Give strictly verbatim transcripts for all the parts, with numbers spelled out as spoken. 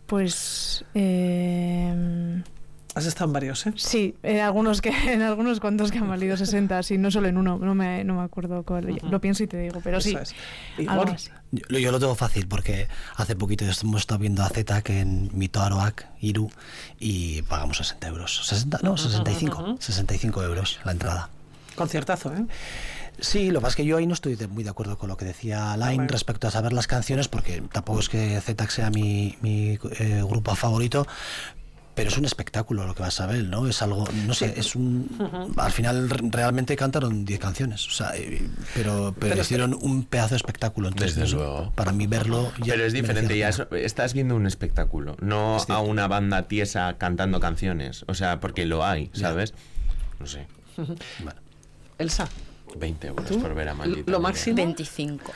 Pues... Eh... Has estado en varios, ¿eh? Sí, en algunos, que, en algunos cuantos que han valido sesenta, sí, no solo en uno, no me, no me acuerdo cuál, uh-huh. Lo pienso y te digo, pero Eso sí. Es. Igor, yo, yo lo tengo fácil porque hace poquito hemos estado viendo a Z que en Mito Aroak, Iru, y pagamos sesenta euros. sesenta, no, sesenta y cinco. Uh-huh. sesenta y cinco euros la entrada. Conciertazo, ¿eh? Sí, lo que pasa es que yo ahí no estoy de, muy de acuerdo con lo que decía Line bueno. respecto a saber las canciones, porque tampoco es que Z sea mi, mi eh, grupo favorito. Pero es un espectáculo lo que vas a ver, ¿no? Es algo, no sé, es un... Uh-huh. Al final realmente cantaron diez canciones, o sea, pero, pero, pero hicieron es que... un pedazo de espectáculo. Entonces, desde luego. Para mí verlo... Ya pero es diferente, ya es, estás viendo un espectáculo, no a una banda tiesa cantando canciones, o sea, porque lo hay, ¿sabes? Ya. No sé. Uh-huh. Bueno. Elsa. veinte euros ¿Tú? por ver a Maldita. Lo máximo. veinticinco.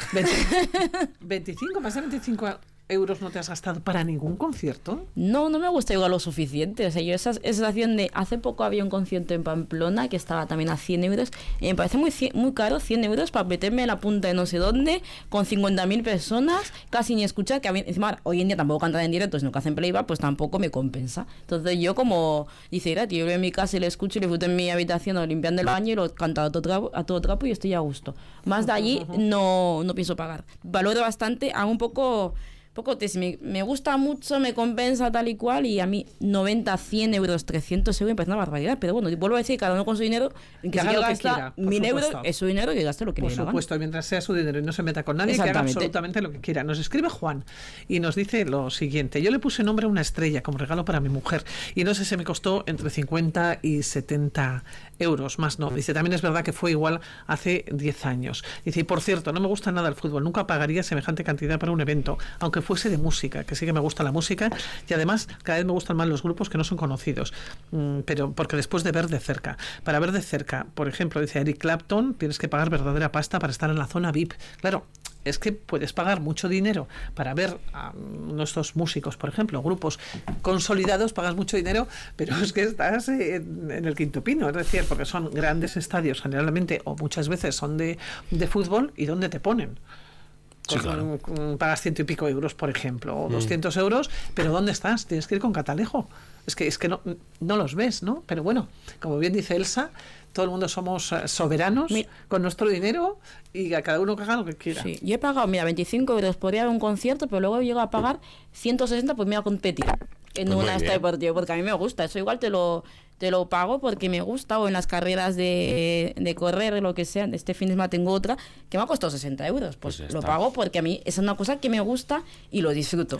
veinticinco, más de veinticinco euros no te has gastado para ningún concierto. No, no me gusta igual lo suficiente. O sea, yo esa, esa sensación de... Hace poco había un concierto en Pamplona que estaba también a cien euros. Y me parece muy, muy caro, cien euros, para meterme en la punta de no sé dónde, con cincuenta mil personas, casi ni escuchar, que a mí, encima hoy en día tampoco cantan en directo, sino que hacen playback, pues tampoco me compensa. Entonces yo como... Dice, tío, yo voy en mi casa y lo escucho y lo disfruto en mi habitación o limpiando el baño y lo canto a todo trapo, a todo trapo y estoy a gusto. Más de allí no, no pienso pagar. Valoro bastante, hago un poco... poco te, me, me gusta mucho, me compensa tal y cual, y a mí noventa, cien euros, trescientos euros me parece una barbaridad, pero bueno, vuelvo a decir, cada uno con su dinero, en que, que si quiero gastar mil euros, es su dinero, que gaste lo que por quiera. Por supuesto, mientras sea su dinero y no se meta con nadie, que haga absolutamente lo que quiera. Nos escribe Juan y nos dice lo siguiente: yo le puse nombre a una estrella como regalo para mi mujer y no sé si me costó entre cincuenta y setenta euros, más no. Dice, también es verdad que fue igual hace diez años. Dice, y por cierto, no me gusta nada el fútbol, nunca pagaría semejante cantidad para un evento, aunque fuese de música, que sí que me gusta la música, y además cada vez me gustan más los grupos que no son conocidos, mm, pero porque después de ver de cerca, para ver de cerca, por ejemplo, dice Eric Clapton, tienes que pagar verdadera pasta para estar en la zona V I P. Claro, es que puedes pagar mucho dinero para ver a nuestros músicos, por ejemplo, grupos consolidados, pagas mucho dinero, pero es que estás en, en el quinto pino, es decir, porque son grandes estadios generalmente, o muchas veces son de, de fútbol, ¿y dónde te ponen? Sí, claro. Pagas ciento y pico euros, por ejemplo, o doscientos mm. euros, pero ¿dónde estás? Tienes que ir con catalejo. Es que, es que no, no los ves, ¿no? Pero bueno, como bien dice Elsa, todo el mundo somos soberanos mira, con nuestro dinero y a cada uno que haga lo que quiera. Sí, yo he pagado, mira, veinticinco euros por ir a un concierto, pero luego llego a pagar ciento sesenta pues me voy a competir en pues una esta deportiva, porque a mí me gusta. Eso igual te lo te lo pago porque me gusta, o en las carreras de, de correr, lo que sea. Este fin de semana tengo otra que me ha costado sesenta euros. Pues, pues lo pago porque a mí es una cosa que me gusta y lo disfruto.